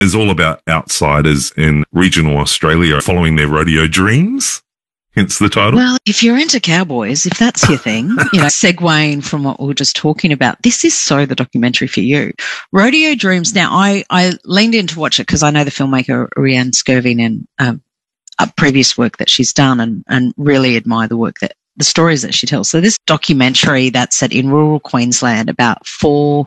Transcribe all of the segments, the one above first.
is all about outsiders in regional Australia following their rodeo dreams. Hence the title. Well, if you're into cowboys, if that's your thing, segueing from what we were just talking about, this is so the documentary for you. Rodeo Dreams. Now, I leaned in to watch it because I know the filmmaker Rianne Skirvin and previous work that she's done and really admire the stories that she tells. So this documentary that's set in rural Queensland about four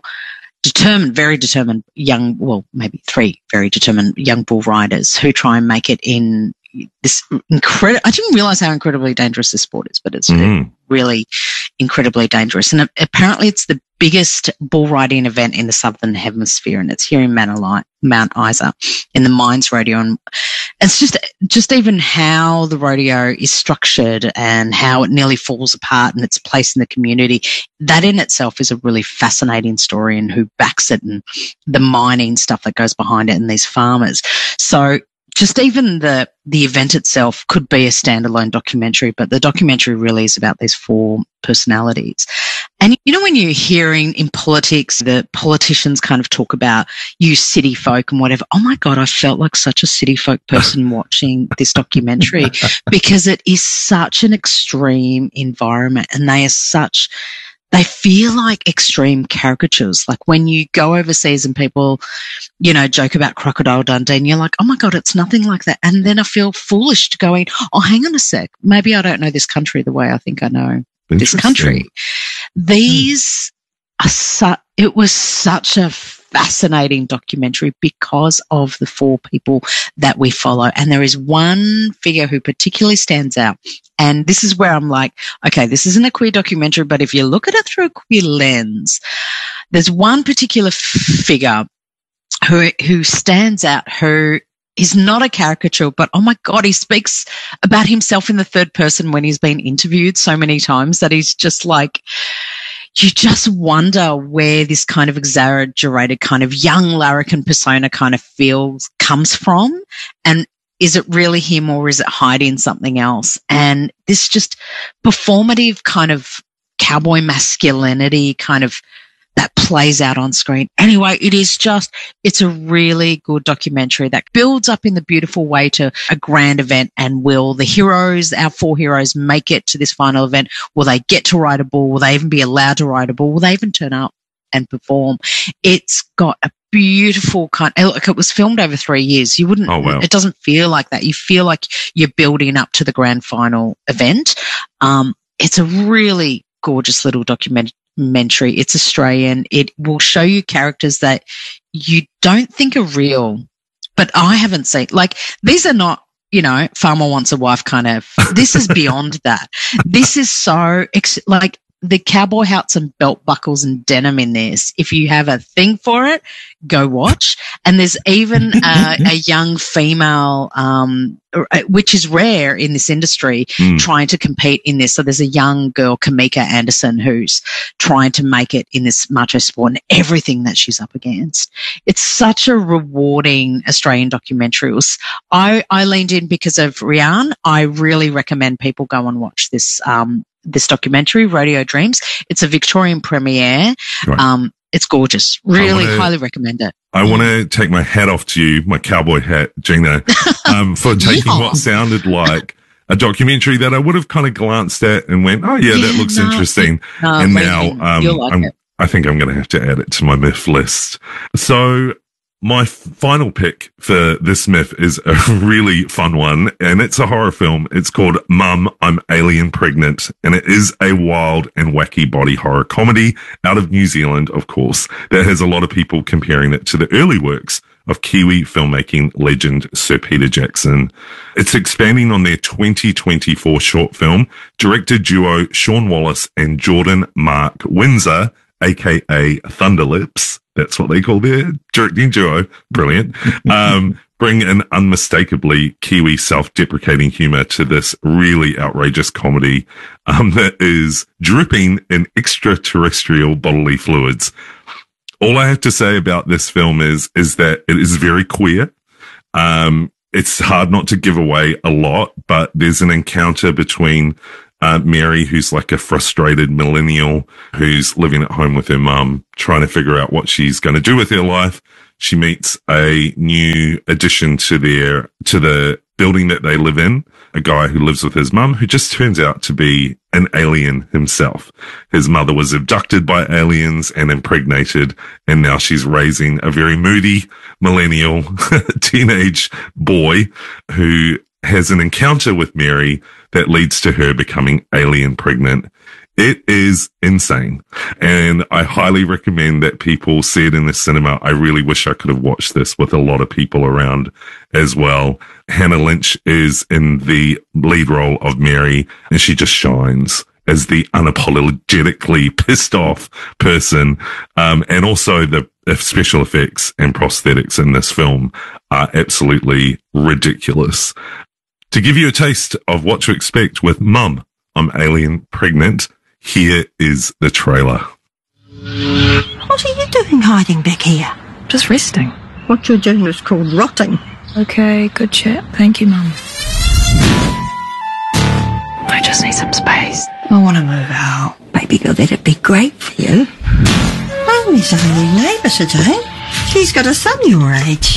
very determined maybe three very determined young bull riders who try and make it in this I didn't realize how incredibly dangerous this sport is, but it's really incredibly dangerous. And apparently it's the biggest bull riding event in the Southern Hemisphere, and it's here in Mount Isa in the Mines Rodeo. And it's just even how the rodeo is structured and how it nearly falls apart and its place in the community. That in itself is a really fascinating story, and who backs it and the mining stuff that goes behind it and these farmers. So just even the event itself could be a standalone documentary, but the documentary really is about these four personalities. And when you're hearing in politics, the politicians kind of talk about you city folk and whatever. Oh my God, I felt like such a city folk person watching this documentary because it is such an extreme environment, and they feel like extreme caricatures. Like when you go overseas and people, joke about Crocodile Dundee and you're like, oh my God, it's nothing like that. And then I feel foolish to going, oh, hang on a sec. Maybe I don't know this country the way I think I know this country. These are it was such a fascinating documentary because of the four people that we follow. And there is one figure who particularly stands out. And this is where I'm like, okay, this isn't a queer documentary, but if you look at it through a queer lens, there's one particular figure who stands out, who is not a caricature, but oh my God, he speaks about himself in the third person when he's been interviewed so many times that he's just like, you just wonder where this kind of exaggerated kind of young larrikin persona kind of comes from. And is it really him, or is it hiding something else? And this just performative kind of cowboy masculinity kind of that plays out on screen. Anyway, it's a really good documentary that builds up in the beautiful way to a grand event. And will our four heroes make it to this final event? Will they get to ride a bull? Will they even be allowed to ride a bull? Will they even turn up and perform? It's got a beautiful it was filmed over 3 years. You wouldn't, It doesn't feel like that. You feel like you're building up to the grand final event. It's a really gorgeous little documentary. It's Australian. It will show you characters that you don't think are real, but I haven't seen. Like, these are not, farmer wants a wife kind of. This is beyond that. This is so like the cowboy hats and belt buckles and denim in this. If you have a thing for it, go watch. And there's even a young female, which is rare in this industry, trying to compete in this. So there's a young girl, Kamika Anderson, who's trying to make it in this macho sport and everything that she's up against. It's such a rewarding Australian documentary. I leaned in because of Rianne. I really recommend people go and watch this documentary, Rodeo Dreams. It's a Victorian premiere. Right. It's gorgeous. Really highly recommend it. I want to take my hat off to you, my cowboy hat, Gina, for taking what sounded like a documentary that I would have kind of glanced at and went, oh yeah, that looks interesting. And now I think I'm going to have to add it to my myth list. So my final pick for this myth is a really fun one, and it's a horror film. It's called Mum, I'm Alien Pregnant, and it is a wild and wacky body horror comedy out of New Zealand, of course, that has a lot of people comparing it to the early works of Kiwi filmmaking legend Sir Peter Jackson. It's expanding on their 2024 short film, director duo Sean Wallace and Jordan Mark Windsor, aka Thunderlips. That's what they call their directing duo. Brilliant. Bring an unmistakably Kiwi self-deprecating humor to this really outrageous comedy that is dripping in extraterrestrial bodily fluids. All I have to say about this film is that it is very queer. It's hard not to give away a lot, but there's an encounter between Mary, who's like a frustrated millennial who's living at home with her mum, trying to figure out what she's going to do with her life, she meets a new addition to the building that they live in, a guy who lives with his mum, who just turns out to be an alien himself. His mother was abducted by aliens and impregnated, and now she's raising a very moody millennial teenage boy who has an encounter with Mary that leads to her becoming alien pregnant. It is insane. And I highly recommend that people see it in the cinema. I really wish I could have watched this with a lot of people around as well. Hannah Lynch is in the lead role of Mary, and she just shines as the unapologetically pissed off person. And also the special effects and prosthetics in this film are absolutely ridiculous. To give you a taste of what to expect with Mum, I'm Alien Pregnant, here is the trailer. What are you doing hiding back here? Just resting. What you're doing is called rotting. Okay, good chat. Thank you, Mum. I just need some space. I want to move out. Baby girl, that'd be great for you. I'm his only neighbour today. She's got a son your age.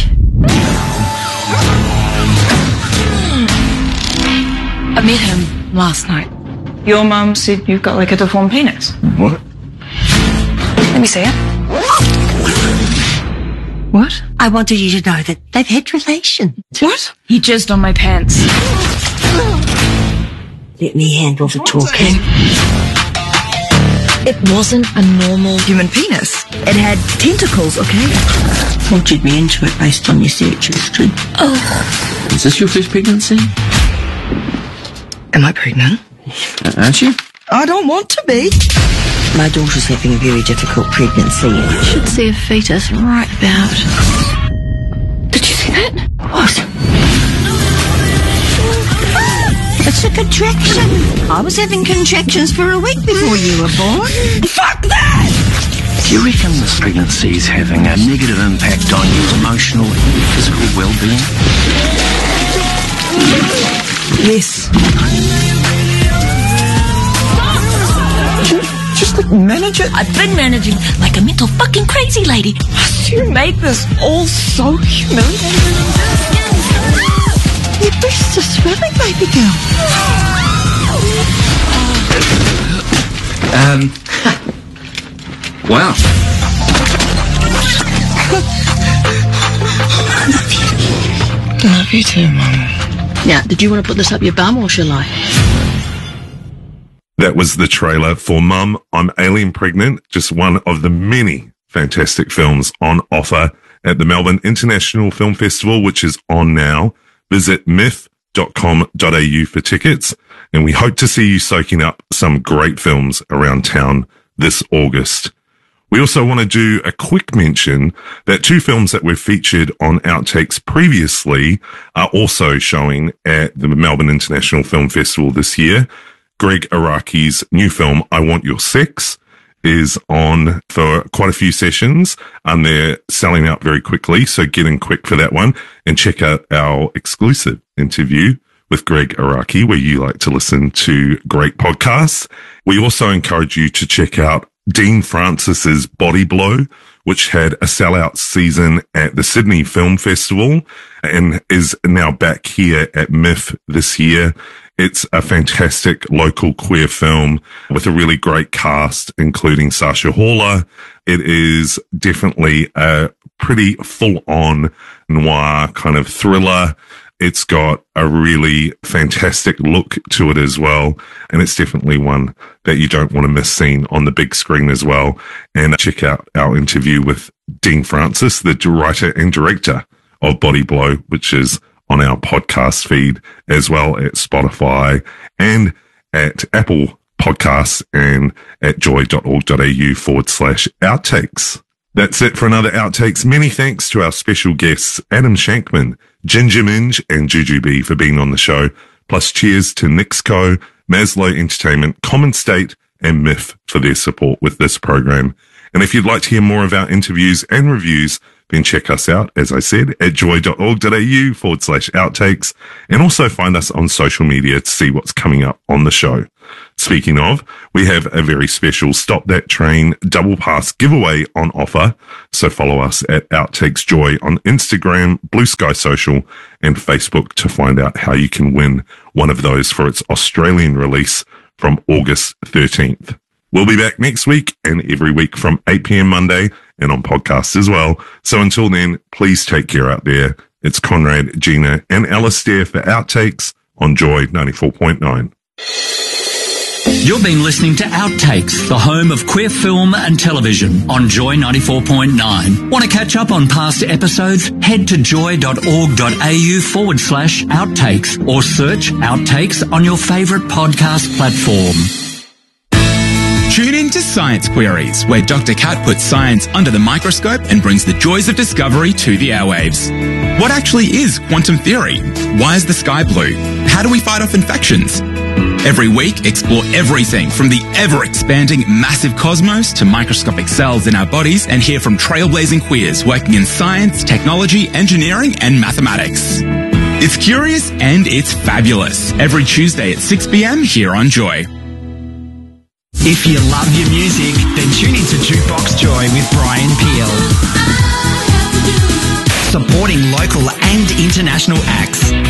I met him last night. Your mum said you've got like a deformed penis. What? Let me see it. What? I wanted you to know that they've had relations. What? He jizzed on my pants. Let me handle the talking. It wasn't a normal human penis. It had tentacles, okay? Wanted me into it based on your search history. Oh. Is this your first pregnancy? Am I pregnant? Aren't you? I don't want to be. My daughter's having a very difficult pregnancy. You should see a fetus right about. Did you see that? What? It's a contraction. I was having contractions for a week before you were born. Fuck that! Do you reckon this pregnancy is having a negative impact on your emotional and physical well-being? Yes. Just like manage it. I've been managing like a mental fucking crazy lady. You made this all so humiliating. Your breasts are swelling, baby girl. Wow. I love you too, Mum. Now, did you want to put this up your bum or shall I? That was the trailer for Mum, I'm Alien Pregnant, just one of the many fantastic films on offer at the Melbourne International Film Festival, which is on now. Visit myth.com.au for tickets, and we hope to see you soaking up some great films around town this August. We also want to do a quick mention that two films that we've featured on Outtakes previously are also showing at the Melbourne International Film Festival this year. Greg Araki's new film, I Want Your Sex, is on for quite a few sessions, and they're selling out very quickly. So get in quick for that one and check out our exclusive interview with Greg Araki, where you like to listen to great podcasts. We also encourage you to check out Dean Francis's Body Blow, which had a sellout season at the Sydney Film Festival and is now back here at MIF this year. It's a fantastic local queer film with a really great cast, including Sasha Haller. It is definitely a pretty full-on noir kind of thriller. It's got a really fantastic look to it as well. And it's definitely one that you don't want to miss seeing on the big screen as well. And check out our interview with Dean Francis, the writer and director of Body Blow, which is on our podcast feed as well at Spotify and at Apple Podcasts and at joy.org.au/outtakes. That's it for another Outtakes. Many thanks to our special guests, Adam Shankman, Ginger Minge and Jujubee for being on the show. Plus cheers to Nixco, Maslow Entertainment, Common State and Myth for their support with this program. And if you'd like to hear more of our interviews and reviews, then check us out, as I said, at joy.org.au/outtakes, and also find us on social media to see what's coming up on the show. So speaking of, we have a very special Stop That Train double pass giveaway on offer. So follow us at Outtakes Joy on Instagram, Blue Sky Social, and Facebook to find out how you can win one of those for its Australian release from August 13th. We'll be back next week and every week from 8 p.m. Monday and on podcasts as well. So until then, please take care out there. It's Conrad, Gina, and Alistair for Outtakes on Joy 94.9. You've been listening to Outtakes, the home of queer film and television on Joy 94.9. Want to catch up on past episodes? Head to joy.org.au/outtakes or search Outtakes on your favourite podcast platform. Tune in to Science Queries, where Dr. Kat puts science under the microscope and brings the joys of discovery to the airwaves. What actually is quantum theory? Why is the sky blue? How do we fight off infections? Every week, explore everything from the ever-expanding massive cosmos to microscopic cells in our bodies and hear from trailblazing queers working in science, technology, engineering, and mathematics. It's curious and it's fabulous. Every Tuesday at 6 p.m. here on Joy. If you love your music, then tune into Jukebox Joy with Brian Peel. Supporting local and international acts.